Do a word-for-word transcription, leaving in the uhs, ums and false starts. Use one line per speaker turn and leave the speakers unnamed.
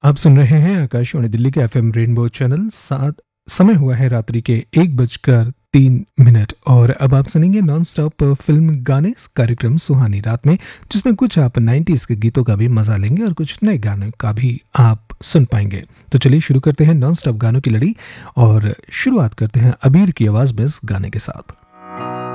आप सुन रहे हैं आकाशवाणी दिल्ली के एफएम रेनबो चैनल सात। समय हुआ है रात्रि के एक बजकर तीन मिनट और अब आप सुनेंगे नॉन स्टॉप फिल्म गाने इस कार्यक्रम सुहानी रात में, जिसमें कुछ आप नाइन्टीज के गीतों का भी मजा लेंगे और कुछ नए गानों का भी आप सुन पाएंगे। तो चलिए शुरू करते हैं नॉन स्टॉप गानों की लड़ी और शुरुआत करते हैं अबीर की आवाज में इस गाने के साथ।